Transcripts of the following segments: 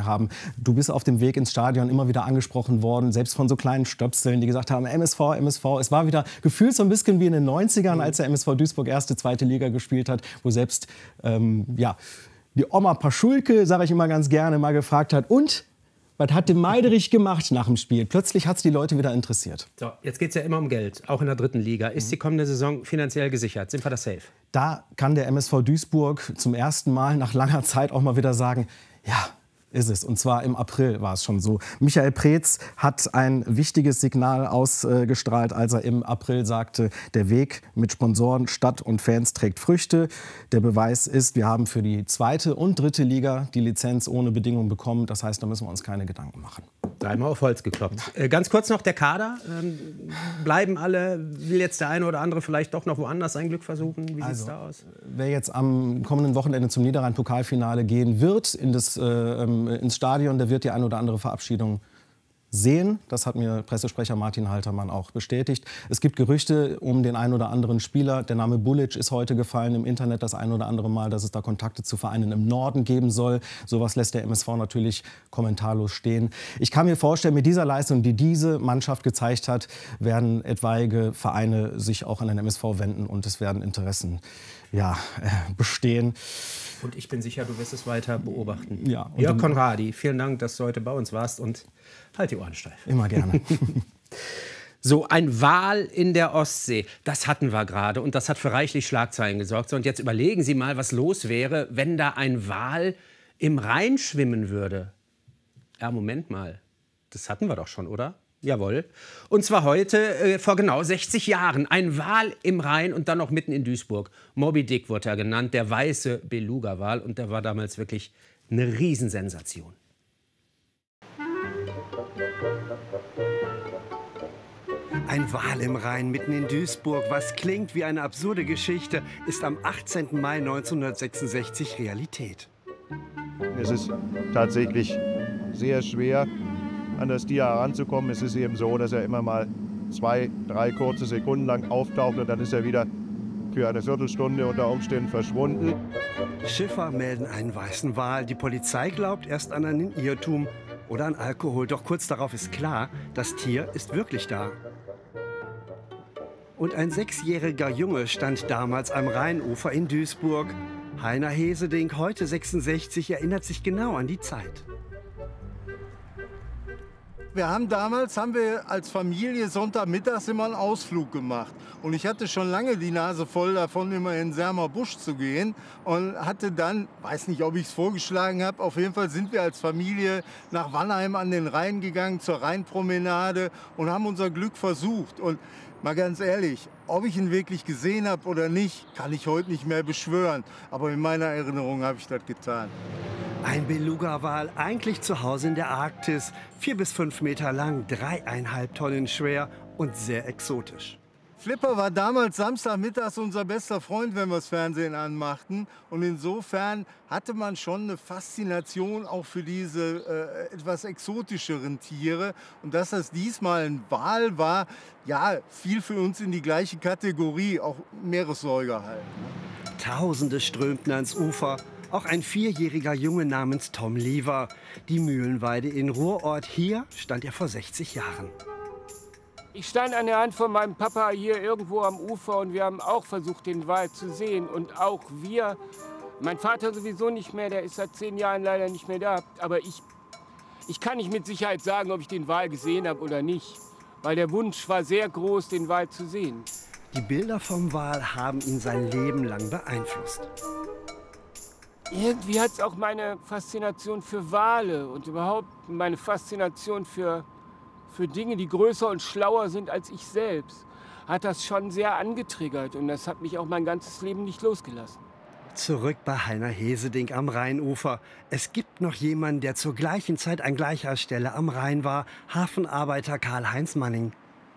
haben. Du bist auf dem Weg ins Stadion immer wieder angesprochen worden, selbst von so kleinen Stöpseln, die gesagt haben, MSV, MSV. Es war wieder gefühlt so ein bisschen wie in den 90ern, als der MSV Duisburg erste, zweite Liga gespielt hat, wo selbst die Oma Paschulke, sage ich immer ganz gerne, mal gefragt hat, und was hat der Meiderich gemacht nach dem Spiel? Plötzlich hat es die Leute wieder interessiert. So, jetzt geht es ja immer um Geld, auch in der dritten Liga. Ist die kommende Saison finanziell gesichert? Sind wir da safe? Da kann der MSV Duisburg zum ersten Mal nach langer Zeit auch mal wieder sagen, ja, ist es. Und zwar im April war es schon so. Michael Preetz hat ein wichtiges Signal ausgestrahlt, als er im April sagte, der Weg mit Sponsoren, Stadt und Fans trägt Früchte. Der Beweis ist, wir haben für die zweite und dritte Liga die Lizenz ohne Bedingung bekommen. Das heißt, da müssen wir uns keine Gedanken machen. Dreimal auf Holz gekloppt. Ganz kurz noch der Kader. Bleiben alle? Will jetzt der eine oder andere vielleicht doch noch woanders sein Glück versuchen? Wie sieht es da aus? Wer jetzt am kommenden Wochenende zum Niederrhein-Pokalfinale gehen wird, ins Stadion, der wird die eine oder andere Verabschiedung sehen. Das hat mir Pressesprecher Martin Haltermann auch bestätigt. Es gibt Gerüchte um den einen oder anderen Spieler. Der Name Bulic ist heute gefallen im Internet das ein oder andere Mal, dass es da Kontakte zu Vereinen im Norden geben soll. Sowas lässt der MSV natürlich kommentarlos stehen. Ich kann mir vorstellen, mit dieser Leistung, die diese Mannschaft gezeigt hat, werden etwaige Vereine sich auch an den MSV wenden und es werden Interessen bestehen. Und ich bin sicher, du wirst es weiter beobachten. Ja, Jörg Conradi, vielen Dank, dass du heute bei uns warst und halt die Ohren steif. Immer gerne. So, ein Wal in der Ostsee, das hatten wir gerade und das hat für reichlich Schlagzeilen gesorgt. So, und jetzt überlegen Sie mal, was los wäre, wenn da ein Wal im Rhein schwimmen würde. Ja, Moment mal, das hatten wir doch schon, oder? Jawohl. Und zwar heute, vor genau 60 Jahren. Ein Wal im Rhein und dann noch mitten in Duisburg. Moby Dick wurde er genannt, der weiße Beluga-Wal. Und der war damals wirklich eine Riesensensation. Ein Wal im Rhein mitten in Duisburg, was klingt wie eine absurde Geschichte, ist am 18. Mai 1966 Realität. Es ist tatsächlich sehr schwer, an das Tier heranzukommen. Es ist eben so, dass er immer mal 2, 3 kurze Sekunden lang auftaucht und dann ist er wieder für eine Viertelstunde unter Umständen verschwunden. Schiffer melden einen weißen Wal. Die Polizei glaubt erst an einen Irrtum oder an Alkohol. Doch kurz darauf ist klar, das Tier ist wirklich da. Und ein 6-jähriger Junge stand damals am Rheinufer in Duisburg. Heiner Heseding, heute 66, erinnert sich genau an die Zeit. Wir haben als Familie Sonntagmittags immer einen Ausflug gemacht. Und ich hatte schon lange die Nase voll davon, immer in Sermer Busch zu gehen. Und hatte dann, weiß nicht, ob ich es vorgeschlagen habe, auf jeden Fall sind wir als Familie nach Wannheim an den Rhein gegangen, zur Rheinpromenade und haben unser Glück versucht. Und mal ganz ehrlich, ob ich ihn wirklich gesehen habe oder nicht, kann ich heute nicht mehr beschwören. Aber in meiner Erinnerung habe ich das getan. Ein Beluga-Wal, eigentlich zu Hause in der Arktis, 4 bis 5 Meter lang, 3,5 Tonnen schwer und sehr exotisch. Flipper war damals Samstagmittags unser bester Freund, wenn wir das Fernsehen anmachten. Und insofern hatte man schon eine Faszination auch für diese etwas exotischeren Tiere. Und dass das diesmal ein Wal war, ja, fiel für uns in die gleiche Kategorie, auch Meeressäuger halt. Tausende strömten ans Ufer. Auch ein 4-jähriger Junge namens Tom Lever. Die Mühlenweide in Ruhrort, hier stand er vor 60 Jahren. Ich stand an der Hand von meinem Papa hier irgendwo am Ufer und wir haben auch versucht, den Wal zu sehen. Und auch wir, mein Vater sowieso nicht mehr, der ist seit 10 Jahren leider nicht mehr da. Aber ich kann nicht mit Sicherheit sagen, ob ich den Wal gesehen habe oder nicht. Weil der Wunsch war sehr groß, den Wal zu sehen. Die Bilder vom Wal haben ihn sein Leben lang beeinflusst. Irgendwie hat es auch meine Faszination für Wale und überhaupt meine Faszination für Dinge, die größer und schlauer sind als ich selbst, hat das schon sehr angetriggert. Und das hat mich auch mein ganzes Leben nicht losgelassen. Zurück bei Heiner Heseding am Rheinufer. Es gibt noch jemanden, der zur gleichen Zeit an gleicher Stelle am Rhein war. Hafenarbeiter Karl-Heinz Manning.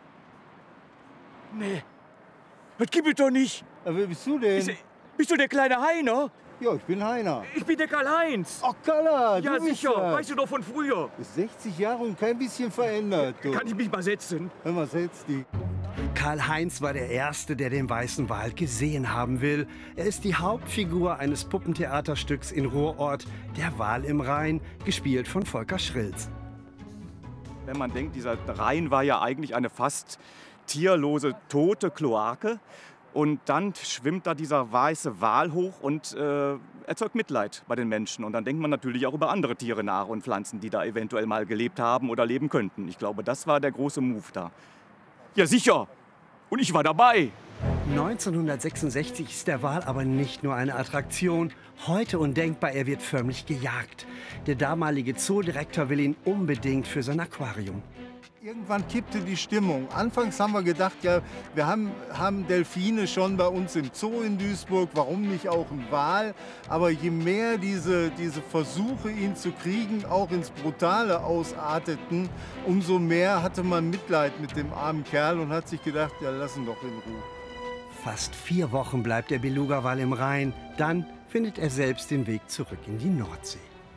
Nee, das gibt es doch nicht. Aber wer bist du denn? Bist du der kleine Heiner? Ja, ich bin Heiner. Ich bin der Karl-Heinz. Ach, Karla, Ja, du bist sicher. das. Weißt du doch von früher. Ist 60 Jahre und kein bisschen verändert. Du. Kann ich mich mal setzen? Hör mal, setz dich. Karl-Heinz war der Erste, der den weißen Wal gesehen haben will. Er ist die Hauptfigur eines Puppentheaterstücks in Ruhrort, Der Wal im Rhein, gespielt von Volker Schrilz. Wenn man denkt, dieser Rhein war ja eigentlich eine fast tierlose, tote Kloake. Und dann schwimmt da dieser weiße Wal hoch und erzeugt Mitleid bei den Menschen. Und dann denkt man natürlich auch über andere Tiere nach und Pflanzen, die da eventuell mal gelebt haben oder leben könnten. Ich glaube, das war der große Move da. Ja, sicher. Und ich war dabei. 1966 ist der Wal aber nicht nur eine Attraktion. Heute undenkbar, er wird förmlich gejagt. Der damalige Zoodirektor will ihn unbedingt für sein Aquarium. Irgendwann kippte die Stimmung. Anfangs haben wir gedacht, ja, wir haben Delfine schon bei uns im Zoo in Duisburg, warum nicht auch ein Wal? Aber je mehr diese Versuche, ihn zu kriegen, auch ins Brutale ausarteten, umso mehr hatte man Mitleid mit dem armen Kerl und hat sich gedacht, ja, lass ihn doch in Ruhe. Fast 4 Wochen bleibt der Beluga-Wal im Rhein. Dann findet er selbst den Weg zurück in die Nordsee.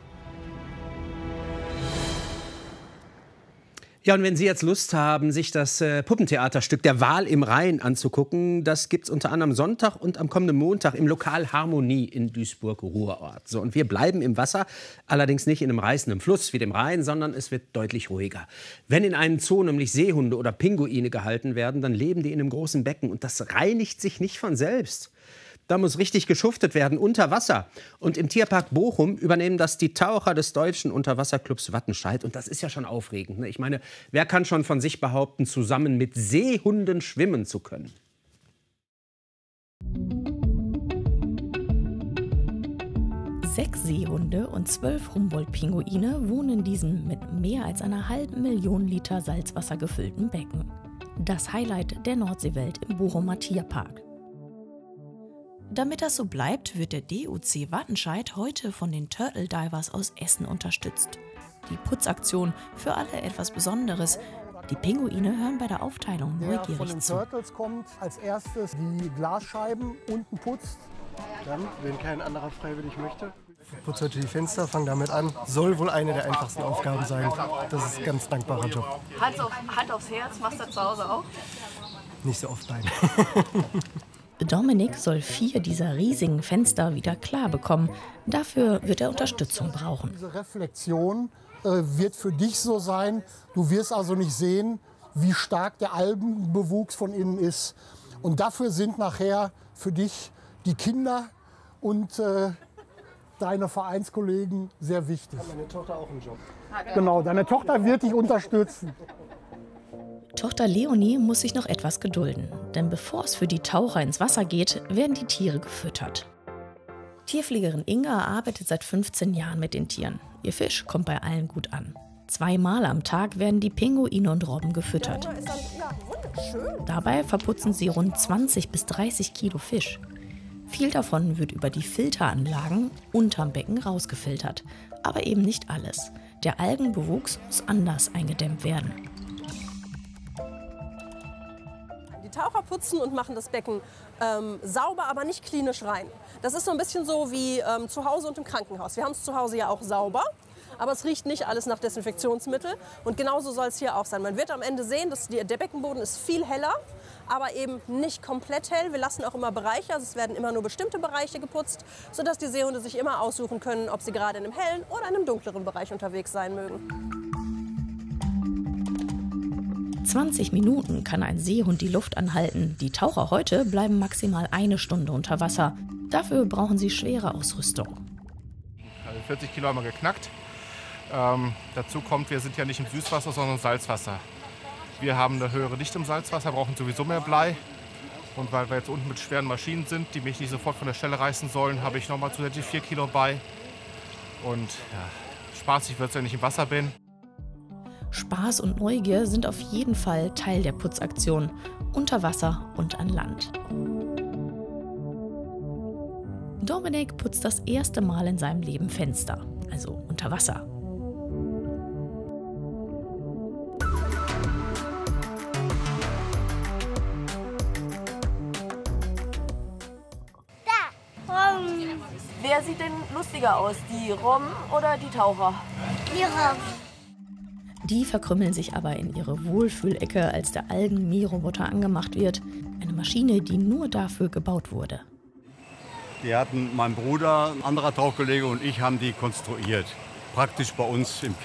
Ja, und wenn Sie jetzt Lust haben, sich das Puppentheaterstück Der Wal im Rhein anzugucken, das gibt's unter anderem Sonntag und am kommenden Montag im Lokal Harmonie in Duisburg-Ruhrort. So, und wir bleiben im Wasser, allerdings nicht in einem reißenden Fluss wie dem Rhein, sondern es wird deutlich ruhiger. Wenn in einem Zoo nämlich Seehunde oder Pinguine gehalten werden, dann leben die in einem großen Becken und das reinigt sich nicht von selbst. Da muss richtig geschuftet werden, unter Wasser. Und im Tierpark Bochum übernehmen das die Taucher des deutschen Unterwasserclubs Wattenscheid. Und das ist ja schon aufregend, ne? Ich meine, wer kann schon von sich behaupten, zusammen mit Seehunden schwimmen zu können? Sechs Seehunde und 12 Humboldt-Pinguine wohnen in diesem mit mehr als 500.000 Liter Salzwasser gefüllten Becken. Das Highlight der Nordseewelt im Bochumer Tierpark. Damit das so bleibt, wird der DUC Wattenscheid heute von den Turtle Divers aus Essen unterstützt. Die Putzaktion für alle etwas Besonderes. Die Pinguine hören bei der Aufteilung neugierig von den zu. Turtles kommt als erstes die Glasscheiben unten putzt. Dann, wenn kein anderer freiwillig möchte. Putzt heute die Fenster, fangt damit an. Soll wohl eine der einfachsten Aufgaben sein. Das ist ein ganz dankbarer Job. Hand aufs Herz, machst du zu Hause auch? Nicht so oft, nein. Dominik soll 4 dieser riesigen Fenster wieder klar bekommen. Dafür wird er Unterstützung brauchen. Diese Reflexion wird für dich so sein. Du wirst also nicht sehen, wie stark der Algenbewuchs von innen ist. Und dafür sind nachher für dich die Kinder und deine Vereinskollegen sehr wichtig. Hat meine Tochter auch einen Job? Genau, deine Tochter wird dich unterstützen. Tochter Leonie muss sich noch etwas gedulden, denn bevor es für die Taucher ins Wasser geht, werden die Tiere gefüttert. Tierpflegerin Inga arbeitet seit 15 Jahren mit den Tieren. Ihr Fisch kommt bei allen gut an. 2-mal am Tag werden die Pinguine und Robben gefüttert. Dabei verputzen sie rund 20 bis 30 Kilo Fisch. Viel davon wird über die Filteranlagen unterm Becken rausgefiltert. Aber eben nicht alles. Der Algenbewuchs muss anders eingedämmt werden. Die Taucher putzen und machen das Becken sauber, aber nicht klinisch rein. Das ist so ein bisschen so wie zu Hause und im Krankenhaus. Wir haben es zu Hause ja auch sauber, aber es riecht nicht alles nach Desinfektionsmittel. Und genauso soll es hier auch sein. Man wird am Ende sehen, dass der Beckenboden ist viel heller, aber eben nicht komplett hell. Wir lassen auch immer Bereiche, also es werden immer nur bestimmte Bereiche geputzt, sodass die Seehunde sich immer aussuchen können, ob sie gerade in einem hellen oder in einem dunkleren Bereich unterwegs sein mögen. 20 Minuten kann ein Seehund die Luft anhalten. Die Taucher heute bleiben maximal 1 Stunde unter Wasser. Dafür brauchen sie schwere Ausrüstung. Also 40 Kilo haben wir geknackt. Dazu kommt, wir sind ja nicht im Süßwasser, sondern im Salzwasser. Wir haben eine höhere Dichte im Salzwasser, brauchen sowieso mehr Blei. Und weil wir jetzt unten mit schweren Maschinen sind, die mich nicht sofort von der Stelle reißen sollen, habe ich nochmal zusätzlich 4 Kilo bei. Und ja, spaßig wird es, wenn ich im Wasser bin. Spaß und Neugier sind auf jeden Fall Teil der Putzaktion, unter Wasser und an Land. Dominik putzt das erste Mal in seinem Leben Fenster, also unter Wasser. Wer sieht denn lustiger aus, die Robben oder die Taucher? Die Robben. Die verkrümmeln sich aber in ihre Wohlfühlecke, als der Algen-Mähroboter angemacht wird. Eine Maschine, die nur dafür gebaut wurde. Die hatten mein Bruder, ein anderer Tauchkollege und ich haben die konstruiert. Praktisch bei uns im